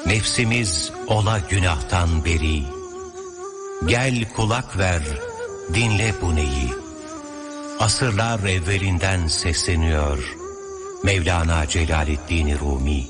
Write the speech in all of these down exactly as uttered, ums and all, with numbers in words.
Nefsimiz ola günahtan beri. Gel kulak ver, dinle bu neyi. Asırlar evvelinden sesleniyor Mevlana Celaleddin Rumi.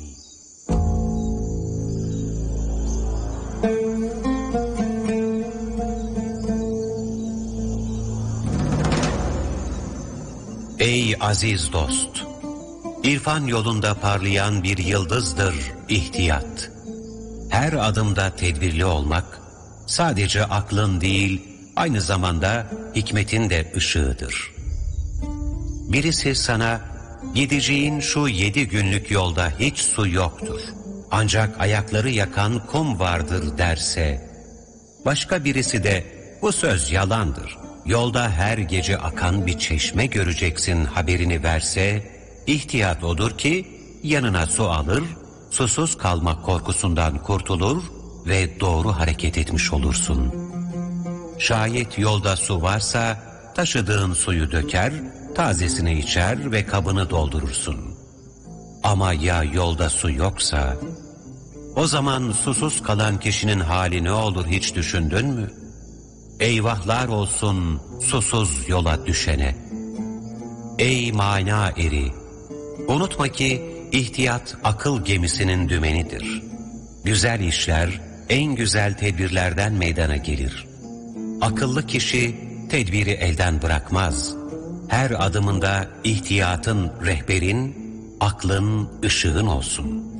Ey aziz dost! İrfan yolunda parlayan bir yıldızdır ihtiyat. Her adımda tedbirli olmak, sadece aklın değil, aynı zamanda hikmetin de ışığıdır. Birisi sana, gideceğin şu yedi günlük yolda hiç su yoktur, ancak ayakları yakan kum vardır derse, başka birisi de bu söz yalandır, yolda her gece akan bir çeşme göreceksin haberini verse, ihtiyat odur ki yanına su alır, susuz kalmak korkusundan kurtulur ve doğru hareket etmiş olursun. Şayet yolda su varsa taşıdığın suyu döker, tazesini içer ve kabını doldurursun. Ama ya yolda su yoksa, o zaman susuz kalan kişinin hali ne olur hiç düşündün mü? Eyvahlar olsun susuz yola düşene. Ey mana eri! Unutma ki ihtiyat akıl gemisinin dümenidir. Güzel işler en güzel tedbirlerden meydana gelir. Akıllı kişi tedbiri elden bırakmaz. Her adımında ihtiyatın rehberin, aklın ışığın olsun.